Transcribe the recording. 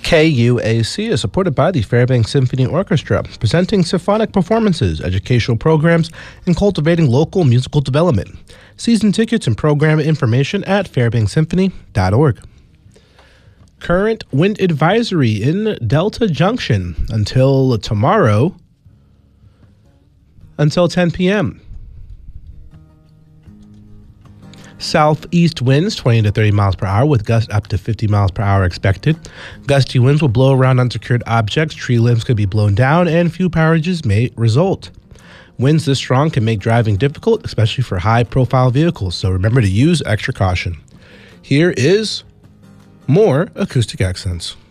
KUAC is supported by the Fairbanks Symphony Orchestra, presenting symphonic performances, educational programs, and cultivating local musical development. Season tickets and program information at fairbankssymphony.org. Current wind advisory in Delta Junction until tomorrow, until 10 p.m. Southeast winds 20 to 30 miles per hour with gusts up to 50 miles per hour expected. Gusty winds will blow around unsecured objects, tree limbs could be blown down, and few power outages may result. Winds this strong can make driving difficult, especially for high-profile vehicles, so remember to use extra caution. Here is more Acoustic Accents.